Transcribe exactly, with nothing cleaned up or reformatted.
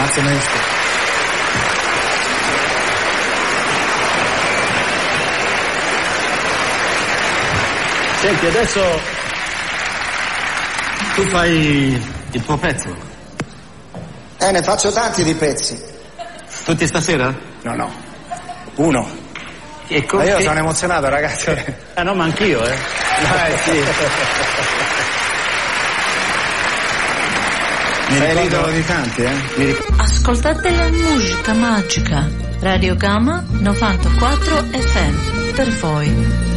Grazie maestro. Senti, adesso tu fai il tuo pezzo. Eh, ne faccio tanti di pezzi. Tutti stasera? No, no. Uno. E con Ma io che- sono emozionato, ragazzi. Ah no, ma anch'io, eh. Eh, sì. Mi Sei ricordo- l'idolo di tanti, eh? mi ric- Ascoltate la musica magica. Radio Gamma novantaquattro F M. Per voi.